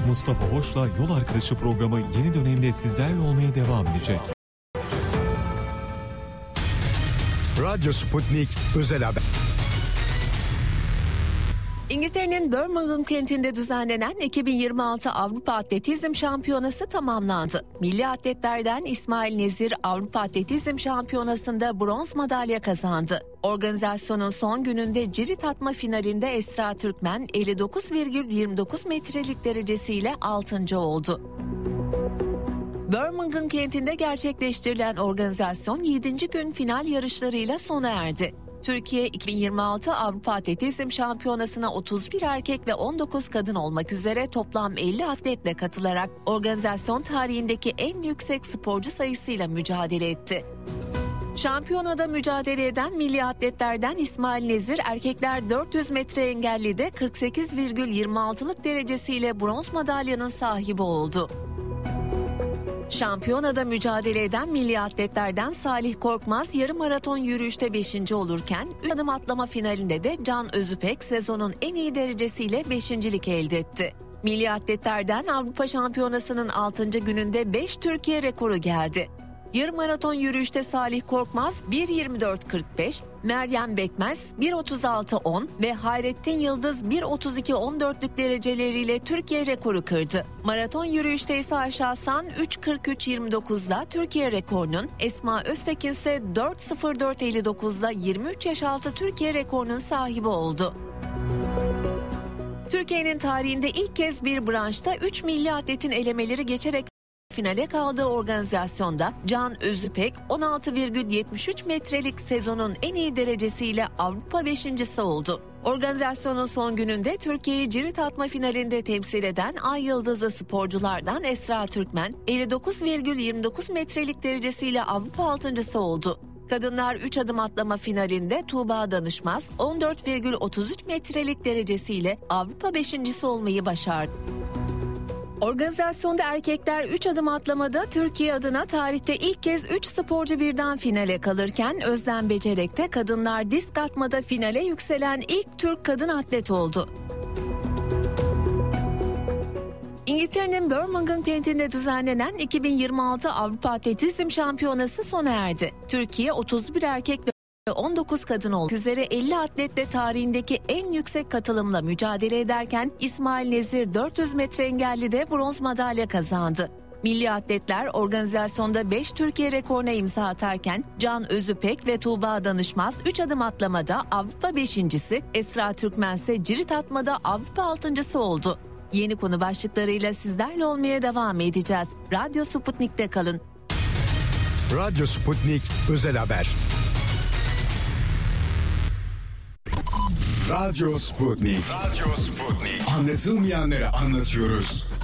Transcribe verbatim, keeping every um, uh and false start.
Mustafa Hoş'la Yol Arkadaşı programı yeni dönemde sizlerle olmaya devam edecek. Radyo Sputnik Özel Haber. İngiltere'nin Birmingham kentinde düzenlenen iki bin yirmi altı Avrupa Atletizm Şampiyonası tamamlandı. Milli atletlerden İsmail Nezir Avrupa Atletizm Şampiyonası'nda bronz madalya kazandı. Organizasyonun son gününde cirit atma finalinde Esra Türkmen elli dokuz virgül yirmi dokuz metrelik derecesiyle altıncı oldu. Birmingham kentinde gerçekleştirilen organizasyon yedinci gün final yarışlarıyla sona erdi. Türkiye iki bin yirmi altı Avrupa Atletizm Şampiyonası'na otuz bir erkek ve on dokuz kadın olmak üzere toplam elli atletle katılarak organizasyon tarihindeki en yüksek sporcu sayısıyla mücadele etti. Şampiyonada mücadele eden milli atletlerden İsmail Nezir erkekler dört yüz metre engellide kırk sekiz virgül yirmi altılık derecesiyle bronz madalyanın sahibi oldu. Şampiyonada mücadele eden milli atletlerden Salih Korkmaz yarım maraton yürüyüşte beşinci olurken üç adım atlama finalinde de Can Özüpek sezonun en iyi derecesiyle beşincilik elde etti. Milli atletlerden Avrupa Şampiyonası'nın altıncı gününde beş Türkiye rekoru geldi. Yarım maraton yürüyüşte Salih Korkmaz bir yirmi dört kırk beş, Meryem Bekmez bir otuz altı on ve Hayrettin Yıldız bir otuz iki on dörtlük dereceleriyle Türkiye rekoru kırdı. Maraton yürüyüşte ise Ayşe Hasan üç kırk üç yirmi dokuzda Türkiye rekorunun, Esma Öztekin ise dört sıfır dört elli dokuzda yirmi üç yaş altı Türkiye rekorunun sahibi oldu. Türkiye'nin tarihinde ilk kez bir branşta üç milli atletin elemeleri geçerek finale kaldığı organizasyonda Can Özüpek on altı virgül yetmiş üç metrelik sezonun en iyi derecesiyle Avrupa beşincisi oldu. Organizasyonun son gününde Türkiye'yi cirit atma finalinde temsil eden Ay Yıldızı sporculardan Esra Türkmen elli dokuz virgül yirmi dokuz metrelik derecesiyle Avrupa altıncısı oldu. Kadınlar üç adım atlama finalinde Tuğba Danışmaz on dört virgül otuz üç metrelik derecesiyle Avrupa beşincisi olmayı başardı. Organizasyonda erkekler üç adım atlamada Türkiye adına tarihte ilk kez üç sporcu birden finale kalırken Özlem Becerek de kadınlar disk atmada finale yükselen ilk Türk kadın atlet oldu. İngiltere'nin Birmingham kentinde düzenlenen iki bin yirmi altı Avrupa Atletizm Şampiyonası sona erdi. Türkiye otuz bir erkek ve on dokuz kadın olmak üzere elli atletle tarihindeki en yüksek katılımla mücadele ederken İsmail Nezir dört yüz metre engellide bronz madalya kazandı. Milli atletler organizasyonda beş Türkiye rekoruna imza atarken Can Özüpek ve Tuğba Danışmaz üç adım atlamada Avrupa beşincisi, Esra Türkmen ise cirit atmada Avrupa altıncısı oldu. Yeni konu başlıklarıyla sizlerle olmaya devam edeceğiz. Radyo Sputnik'te kalın. Radyo Sputnik Özel Haber. Radyo Sputnik. Radyo Sputnik. Anlatılmayanları anlatıyoruz.